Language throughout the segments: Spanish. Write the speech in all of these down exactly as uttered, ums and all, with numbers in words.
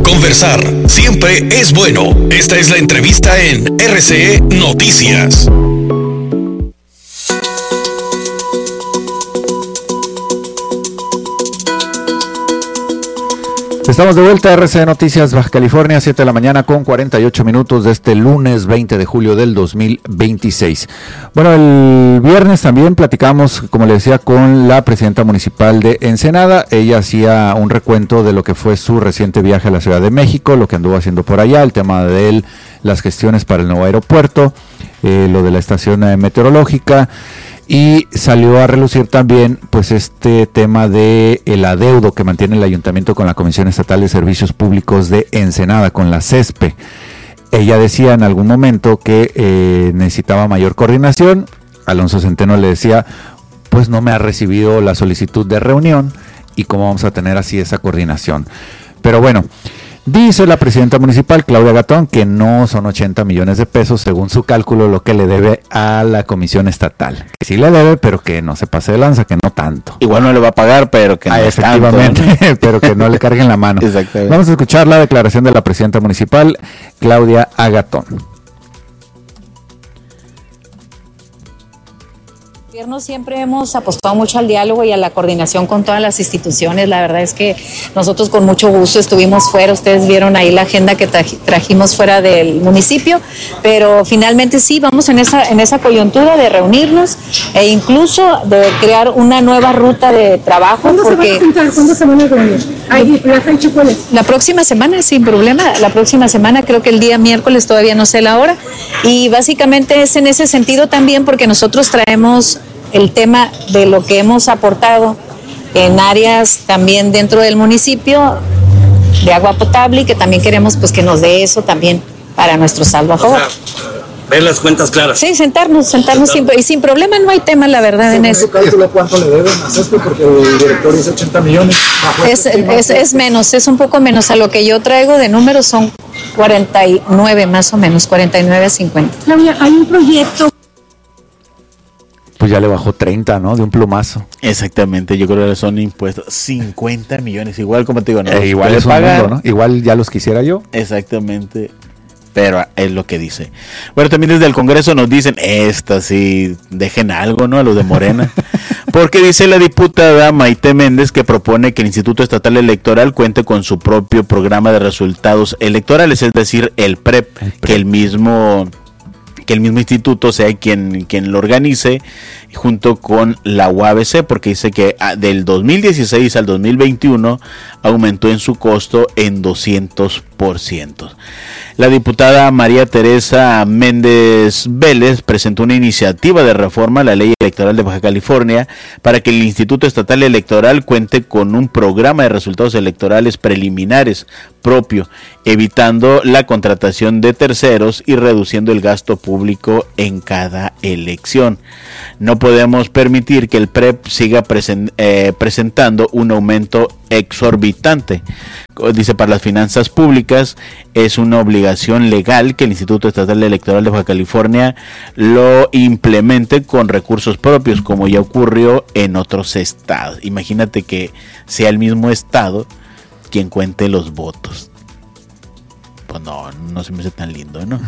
Conversar siempre es bueno. Esta es la entrevista en R C E Noticias. Estamos de vuelta a R C E Noticias Baja California, siete de la mañana con cuarenta y ocho minutos de este lunes veinte de julio del dos mil veintiséis. Bueno, el viernes también platicamos, como le decía, con la presidenta municipal de Ensenada. Ella hacía un recuento de lo que fue su reciente viaje a la Ciudad de México, lo que anduvo haciendo por allá, el tema de él, las gestiones para el nuevo aeropuerto, eh, lo de la estación eh, meteorológica. Y salió a relucir también pues este tema de el adeudo que mantiene el ayuntamiento con la Comisión Estatal de Servicios Públicos de Ensenada, con la C E S P E. Ella decía en algún momento que eh, necesitaba mayor coordinación. Alonso Centeno le decía, pues no me ha recibido la solicitud de reunión y cómo vamos a tener así esa coordinación. Pero bueno, dice la presidenta municipal, Claudia Gatón, que no son ochenta millones de pesos, según su cálculo, lo que le debe a la comisión estatal. Que sí le debe, pero que no se pase de lanza, que no tanto. Igual no le va a pagar, pero que no ah, es efectivamente, tanto, ¿no? Pero que no le carguen la mano. Exactamente. Vamos a escuchar la declaración de la presidenta municipal, Claudia Agatón. Siempre hemos apostado mucho al diálogo y a la coordinación con todas las instituciones. La verdad es que nosotros con mucho gusto estuvimos fuera. Ustedes vieron ahí la agenda que traj- trajimos fuera del municipio, pero finalmente sí, vamos en esa, en esa coyuntura de reunirnos e incluso de crear una nueva ruta de trabajo. ¿Cuándo porque se van a sentar? ¿Cuándo se van a reunir? Ay, ¿la fecha cuál es? La próxima semana, sin problema. La próxima semana, creo que el día miércoles, todavía no sé la hora. Y básicamente es en ese sentido también porque nosotros traemos el tema de lo que hemos aportado en áreas también dentro del municipio de agua potable y que también queremos pues que nos dé eso también para nuestro salvo a favor. O sea, ver las cuentas claras. Sí, sentarnos, sentarnos sin, y sin problema, no hay tema, la verdad, en eso. Cálculo cuánto le deben a C E S P E porque el director dice ochenta millones. Es, es, es menos, es un poco menos. A lo que yo traigo de números son cuarenta y nueve más o menos, cuarenta y nueve a cincuenta. Claudia, hay un proyecto. Pues ya le bajó treinta, ¿no? De un plumazo. Exactamente, yo creo que son impuestos cincuenta millones, igual como te digo, no Eh, igual es un mundo, ¿no? Igual ya los quisiera yo. Exactamente, pero es lo que dice. Bueno, también desde el Congreso nos dicen, esta sí, dejen algo, ¿no? A los de Morena. Porque dice la diputada Maite Méndez que propone que el Instituto Estatal Electoral cuente con su propio programa de resultados electorales, es decir, el P R E P, el P R E P. que el mismo... que el mismo instituto sea quien, quien lo organice junto con la U A B C, porque dice que del dos mil dieciséis al dos mil veintiuno aumentó en su costo en doscientos por ciento. La diputada María Teresa Méndez Vélez presentó una iniciativa de reforma a la Ley Electoral de Baja California para que el Instituto Estatal Electoral cuente con un programa de resultados electorales preliminares propio, evitando la contratación de terceros y reduciendo el gasto público en cada elección. No podemos permitir que el P R E P siga present, eh, presentando un aumento exorbitante. Dice, para las finanzas públicas es una obligación legal que el Instituto Estatal Electoral de Baja California lo implemente con recursos propios, como ya ocurrió en otros estados. Imagínate que sea el mismo estado quien cuente los votos. Pues no, no se me hace tan lindo, ¿no?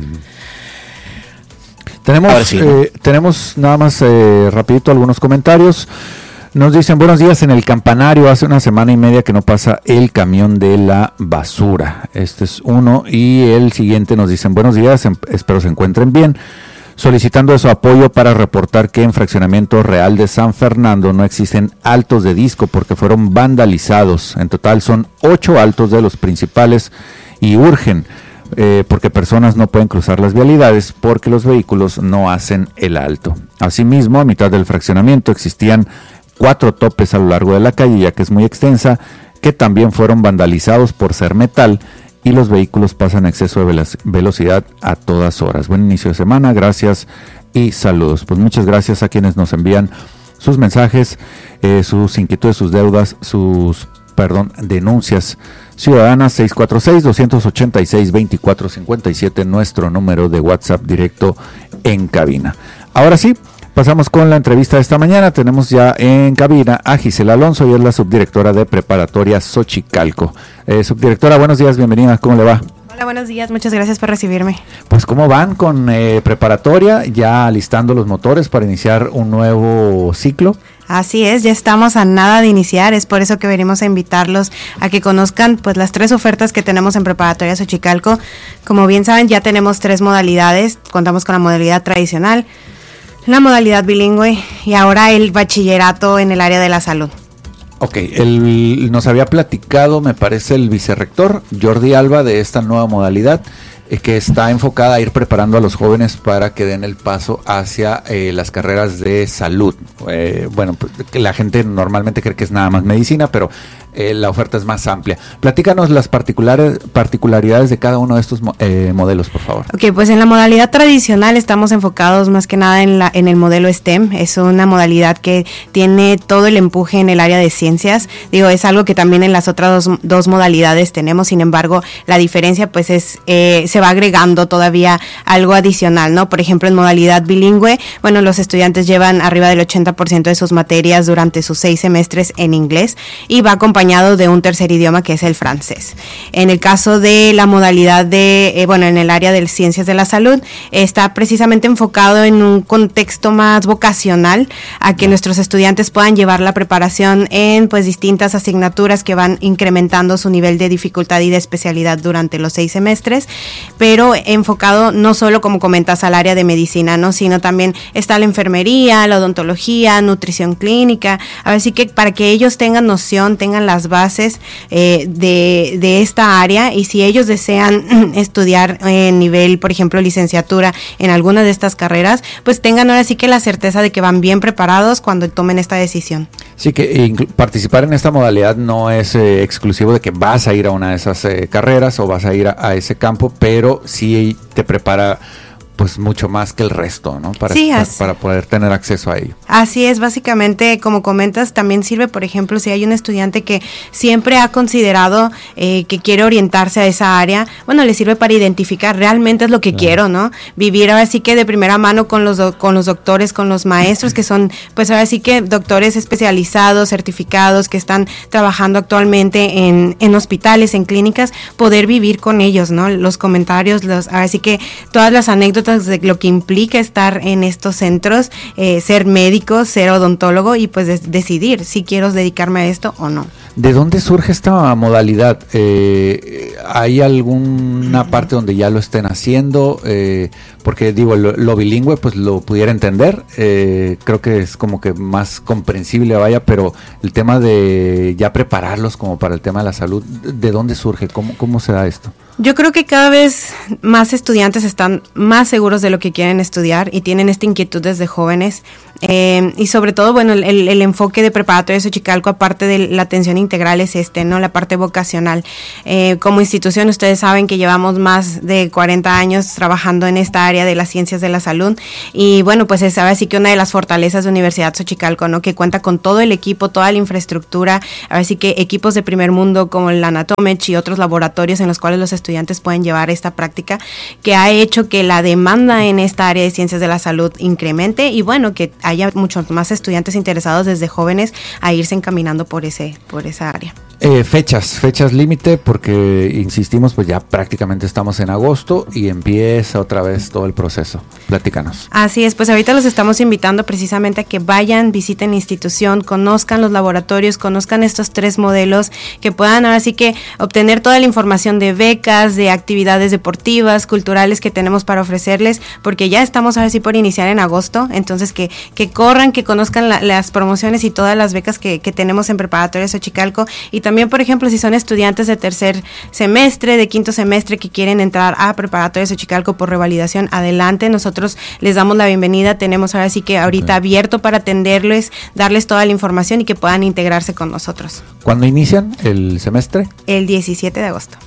Tenemos, sí, ¿no? eh, tenemos nada más eh, rapidito algunos comentarios. Nos dicen, buenos días, en el campanario hace una semana y media que no pasa el camión de la basura. Este es uno. Y el siguiente nos dicen, buenos días, em- espero se encuentren bien. Solicitando su apoyo para reportar que en Fraccionamiento Real de San Fernando no existen altos de disco porque fueron vandalizados. En total son ocho altos de los principales y urgen. Eh, porque personas no pueden cruzar las vialidades porque los vehículos no hacen el alto. Asimismo, a mitad del fraccionamiento existían cuatro topes a lo largo de la calle, ya que es muy extensa, que también fueron vandalizados por ser metal y los vehículos pasan a exceso de velo- velocidad a todas horas. Buen inicio de semana, gracias y saludos. Pues muchas gracias a quienes nos envían sus mensajes, eh, sus inquietudes, sus deudas, sus, perdón, denuncias ciudadanas. Seis cuatro seis, dos ocho seis, dos cuatro cinco siete, nuestro número de WhatsApp directo en cabina. Ahora sí, Pasamos con la entrevista de esta mañana. Tenemos ya en cabina a Gisela Alonso, y es la subdirectora de Preparatoria Xochicalco. Eh, subdirectora, buenos días, bienvenida, ¿cómo le va? Hola, buenos días, muchas gracias por recibirme. Pues, ¿cómo van con eh, preparatoria? Ya alistando los motores para iniciar un nuevo ciclo. Así es, ya estamos a nada de iniciar, es por eso que venimos a invitarlos a que conozcan pues las tres ofertas que tenemos en Preparatoria Xochicalco. Como bien saben, ya tenemos tres modalidades, contamos con la modalidad tradicional, la modalidad bilingüe y ahora el bachillerato en el área de la salud. Ok, el, nos había platicado, me parece, el vicerrector Jordi Alba de esta nueva modalidad, eh, que está enfocada a ir preparando a los jóvenes para que den el paso hacia eh, las carreras de salud. Eh, bueno, pues, la gente normalmente cree que es nada más medicina, pero eh, la oferta es más amplia. Platícanos las particulares, particularidades de cada uno de estos eh, modelos, por favor. Ok, pues en la modalidad tradicional estamos enfocados más que nada en, la, en el modelo STEM. Es una modalidad que tiene todo el empuje en el área de ciencias. Digo, es algo que también en las otras dos, dos modalidades tenemos. Sin embargo, la diferencia pues es, eh, se va agregando todavía algo adicional, ¿no? Por ejemplo, en modalidad bilingüe, bueno, los estudiantes llevan arriba del ochenta por ciento de sus materias durante sus seis semestres en inglés y va acompañado de un tercer idioma que es el francés. En el caso de la modalidad de, eh, bueno, en el área de ciencias de la salud, está precisamente enfocado en un contexto más vocacional, a que nuestros estudiantes puedan llevar la preparación en pues distintas asignaturas que van incrementando su nivel de dificultad y de especialidad durante los seis semestres, pero enfocado no solo, como comentas, al área de medicina, ¿no? Sino también está la enfermería, la odontología, nutrición clínica, así que para que ellos tengan noción, tengan las bases eh, de, de esta área, y si ellos desean estudiar en nivel, por ejemplo, licenciatura en alguna de estas carreras, pues tengan ahora sí que la certeza de que van bien preparados cuando tomen esta decisión. Sí, que participar en esta modalidad no es eh, exclusivo de que vas a ir a una de esas eh, carreras o vas a ir a, a ese campo, pero sí te prepara pues mucho más que el resto, ¿no? Para, sí, para, así, para poder tener acceso a ello. Así es, básicamente, como comentas, también sirve, por ejemplo, si hay un estudiante que siempre ha considerado eh, que quiere orientarse a esa área, bueno, le sirve para identificar realmente es lo que claro. quiero, ¿no? Vivir ahora sí que de primera mano con los do, con los doctores, con los maestros, que son, pues ahora sí que doctores especializados, certificados, que están trabajando actualmente en, en hospitales, en clínicas, poder vivir con ellos, ¿no? Los comentarios, los, ahora sí que todas las anécdotas de lo que implica estar en estos centros, eh, ser médico, ser odontólogo y pues de- decidir si quiero dedicarme a esto o no. ¿De dónde surge esta modalidad? Eh, ¿Hay alguna parte donde ya lo estén haciendo? Eh, porque digo, lo, lo bilingüe pues lo pudiera entender, eh, creo que es como que más comprensible, vaya, pero el tema de ya prepararlos como para el tema de la salud, ¿de dónde surge? ¿Cómo, cómo se da esto? Yo creo que cada vez más estudiantes están más seguros de lo que quieren estudiar y tienen esta inquietud desde jóvenes. Eh, y sobre todo, bueno, el, el enfoque de Preparatoria Xochicalco, aparte de la atención integral, es este, ¿no? La parte vocacional. Eh, como institución, ustedes saben que llevamos más de cuarenta años trabajando en esta área de las ciencias de la salud. Y bueno, pues es ahora sí que una de las fortalezas de Universidad Xochicalco, ¿no? Que cuenta con todo el equipo, toda la infraestructura, ahora sí que equipos de primer mundo como el Anatomech y otros laboratorios en los cuales los estudiantes pueden llevar esta práctica, que ha hecho que la demanda en esta área de ciencias de la salud incremente y bueno, que haya muchos más estudiantes interesados desde jóvenes a irse encaminando por ese por esa área. Eh, fechas, fechas límite, porque insistimos, pues ya prácticamente estamos en agosto y empieza otra vez todo el proceso. Platícanos. Así es, pues ahorita los estamos invitando precisamente a que vayan, visiten la institución, conozcan los laboratorios, conozcan estos tres modelos, que puedan ahora sí que obtener toda la información de becas, de actividades deportivas, culturales que tenemos para ofrecerles, porque ya estamos ahora sí por iniciar en agosto, entonces que, que corran, que conozcan la, las promociones y todas las becas que, que tenemos en Preparatoria Xochicalco. Y también, por ejemplo, si son estudiantes de tercer semestre, de quinto semestre que quieren entrar a Preparatoria Xochicalco por revalidación, adelante, nosotros les damos la bienvenida, tenemos ahora sí que ahorita okay. abierto para atenderles, darles toda la información y que puedan integrarse con nosotros. ¿Cuándo inician el semestre? El diecisiete de agosto.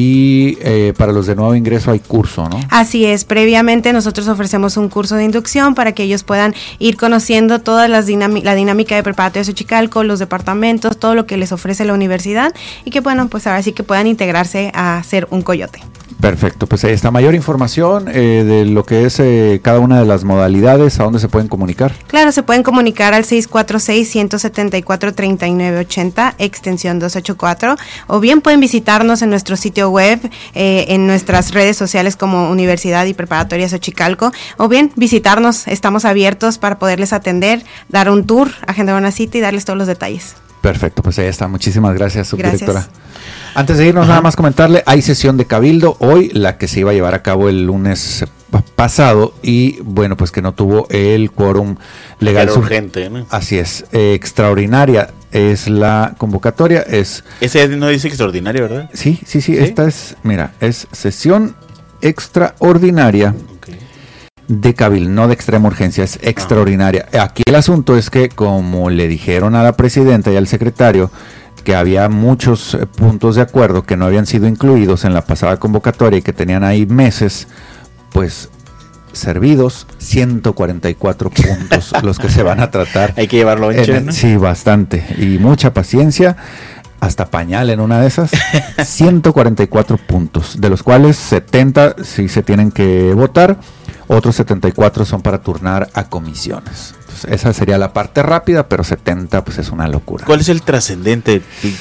Y eh, para los de nuevo ingreso hay curso, ¿no? Así es, previamente nosotros ofrecemos un curso de inducción para que ellos puedan ir conociendo toda las dinami- la dinámica de Preparatoria Xochicalco, los departamentos, todo lo que les ofrece la universidad y que bueno, pues ahora sí que puedan integrarse a ser un coyote. Perfecto, pues ahí está mayor información eh, de lo que es eh, cada una de las modalidades, a dónde se pueden comunicar. Claro, se pueden comunicar al seis cuatro seis, uno siete cuatro, tres nueve ocho cero, extensión doscientos ochenta y cuatro, o bien pueden visitarnos en nuestro sitio web, eh, en nuestras redes sociales como Universidad y Preparatoria Xochicalco, o bien visitarnos, estamos abiertos para poderles atender, dar un tour, agendar una cita y darles todos los detalles. Perfecto, pues ahí está. Muchísimas gracias, subdirectora. Gracias. Antes de irnos, Ajá. nada más comentarle, hay sesión de Cabildo hoy, la que se iba a llevar a cabo el lunes pasado y bueno, pues que no tuvo el quórum legal. Era urgente, ¿no? Así es, eh, extraordinaria es la convocatoria. es Ese no dice extraordinaria, ¿verdad? Sí, sí, sí, ¿Sí? Esta es, mira, es sesión extraordinaria. Okay. De Cabildo, no de extrema urgencia, es extraordinaria. Ajá. Aquí el asunto es que como le dijeron a la presidenta y al secretario que había muchos puntos de acuerdo que no habían sido incluidos en la pasada convocatoria y que tenían ahí meses, pues servidos ciento cuarenta y cuatro puntos los que se van a tratar. Hay que llevarlo en en, ¿no? Sí, bastante. Y mucha paciencia, hasta pañal en una de esas. ciento cuarenta y cuatro puntos, de los cuales setenta sí se tienen que votar, otros setenta y cuatro son para turnar a comisiones. Esa sería la parte rápida, pero setenta pues es una locura. ¿Cuál es el trascendente?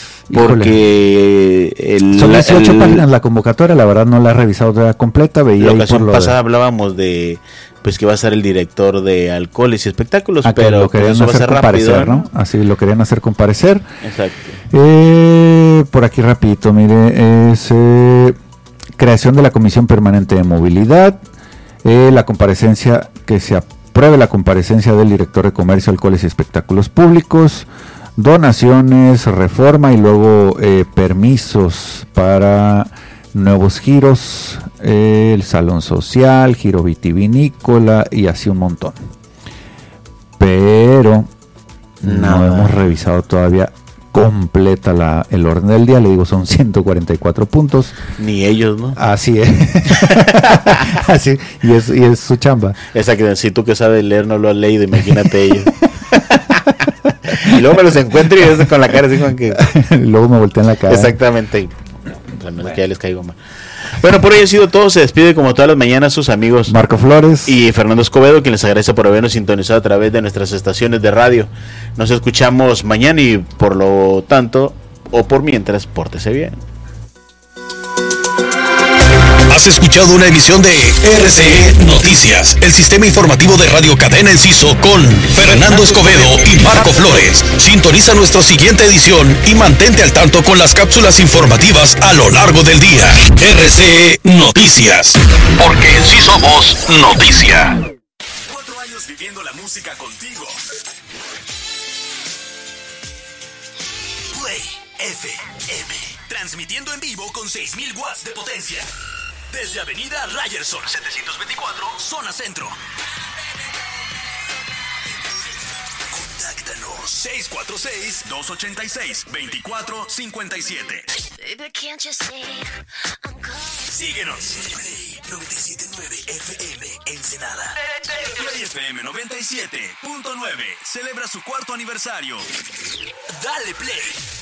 Porque el, son dieciocho el, páginas la convocatoria, la verdad no la he revisado toda completa. Veía la ahí ocasión por lo pasada de... hablábamos de pues que va a ser el director de alcoholes y espectáculos, ah, pero lo querían eso hacer va a ser comparecer, rápido, ¿no? Así lo querían hacer comparecer. Exacto. Eh, por aquí rapidito, mire, es eh, creación de la Comisión Permanente de Movilidad, eh, la comparecencia que se apruebe la comparecencia del director de Comercio, Alcoholes y Espectáculos Públicos, donaciones, reforma y luego eh, permisos para nuevos giros, eh, el salón social, giro vitivinícola y así un montón. Pero no hemos revisado todavía completa la, el orden del día, le digo, son ciento cuarenta y cuatro puntos. Ni ellos, ¿no? Así es. Así, y es, y es su chamba. Exacto, si tú que sabes leer no lo has leído, imagínate ellos. Y luego me los encuentro y yo con la cara así como que... luego me voltean la cara. Exactamente. Bueno. Que ya les caigo mal. Bueno, por hoy ha sido todo. Se despide como todas las mañanas sus amigos Marco Flores y Fernando Escobedo, quien les agradece por habernos sintonizado a través de nuestras estaciones de radio. Nos escuchamos mañana y por lo tanto, o por mientras, pórtese bien. Has escuchado una emisión de R C E Noticias, el sistema informativo de Radio Cadena Enciso con Fernando Escobedo y Marco Flores. Sintoniza nuestra siguiente edición y mantente al tanto con las cápsulas informativas a lo largo del día. R C E Noticias, porque en sí somos noticia. Cuatro años viviendo la música contigo. Play F M, transmitiendo en vivo con seis mil watts de potencia. Desde Avenida Ryerson setecientos veinticuatro, zona centro. Contáctanos seis cuatro seis, dos ocho seis, dos cuatro cinco siete. Síguenos. Play noventa y siete punto nueve F M Ensenada. Play F M noventa y siete punto nueve celebra su cuarto aniversario. Dale play.